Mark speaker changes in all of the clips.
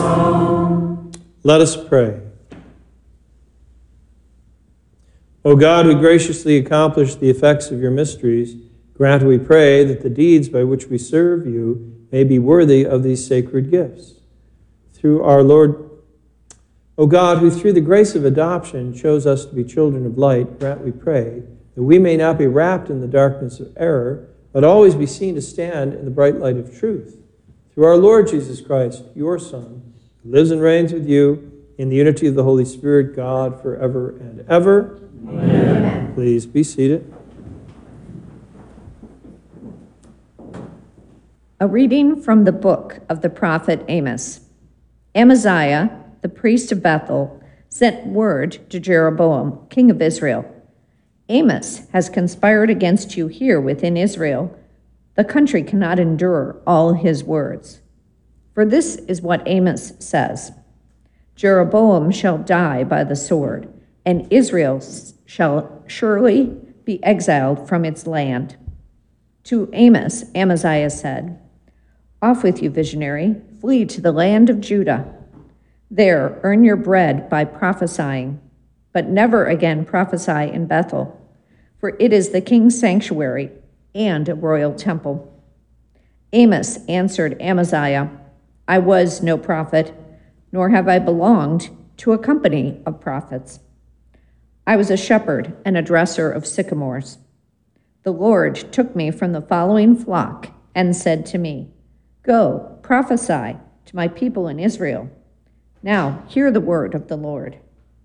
Speaker 1: home.
Speaker 2: Let us pray. O God, who graciously accomplished the effects of your mysteries, grant, we pray, that the deeds by which we serve you may be worthy of these sacred gifts. Through our Lord, O God, who through the grace of adoption chose us to be children of light, grant, we pray, that we may not be wrapped in the darkness of error, but always be seen to stand in the bright light of truth. Through our Lord Jesus Christ, your Son, who lives and reigns with you in the unity of the Holy Spirit, God, forever and ever.
Speaker 1: Amen.
Speaker 2: Please be seated.
Speaker 3: A reading from the book of the prophet Amos. Amaziah, the priest of Bethel, sent word to Jeroboam, king of Israel. Amos has conspired against you here within Israel. The country cannot endure all his words. For this is what Amos says: Jeroboam shall die by the sword, and Israel shall surely be exiled from its land. To Amos, Amaziah said, Off with you, visionary, flee to the land of Judah. There earn your bread by prophesying, but never again prophesy in Bethel, for it is the king's sanctuary and a royal temple. Amos answered Amaziah, I was no prophet, nor have I belonged to a company of prophets. I was a shepherd and a dresser of sycamores. The Lord took me from the following flock and said to me, Go, prophesy to my people in Israel. Now hear the word of the Lord.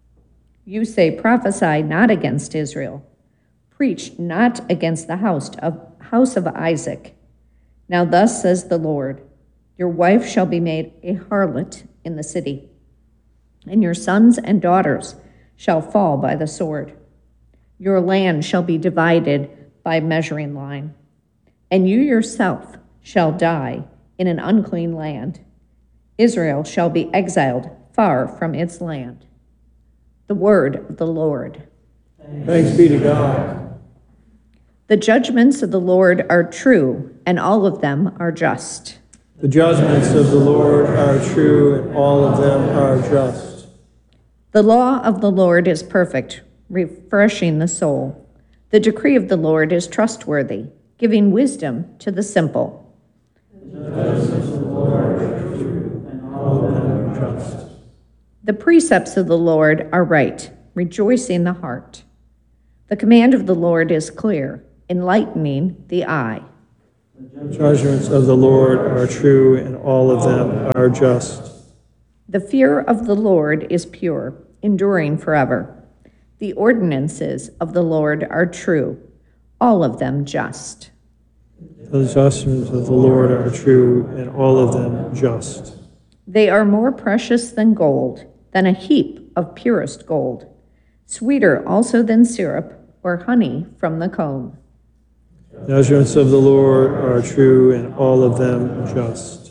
Speaker 3: You say, prophesy not against Israel. Preach not against the house of Isaac. Now thus says the Lord, your wife shall be made a harlot in the city, and your sons and daughters shall fall by the sword. Your land shall be divided by measuring line, and you yourself shall die in an unclean land. Israel shall be exiled far from its land. The word of the Lord.
Speaker 2: Thanks be to God.
Speaker 3: The judgments of the Lord are true, and all of them are just.
Speaker 2: The judgments of the Lord are true, and all of them are just.
Speaker 3: The law of the Lord is perfect, refreshing the soul. The decree of the Lord is trustworthy, giving wisdom to the simple.
Speaker 2: The judgments of the Lord are true, and all of them are just.
Speaker 3: The precepts of the Lord are right, rejoicing the heart. The command of the Lord is clear, enlightening the eye.
Speaker 2: The judgments of the Lord are true, and all of them are just.
Speaker 3: The fear of the Lord is pure, enduring forever. The ordinances of the Lord are true, all of them just.
Speaker 2: The judgments of the Lord are true, and all of them just.
Speaker 3: They are more precious than gold, than a heap of purest gold, sweeter also than syrup or honey from the comb.
Speaker 2: The judgments of the Lord are true, and all of them just.